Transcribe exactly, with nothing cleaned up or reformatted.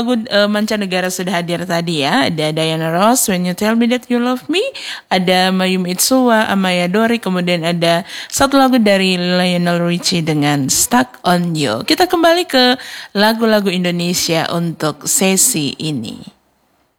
Lagu uh, mancanegara sudah hadir tadi ya. Ada Diana Ross, When You Tell Me That You Love Me. Ada Mayumi Itsuwa, Amaya Dori. Kemudian ada satu lagu dari Lionel Richie dengan Stuck on You. Kita kembali ke lagu-lagu Indonesia untuk sesi ini.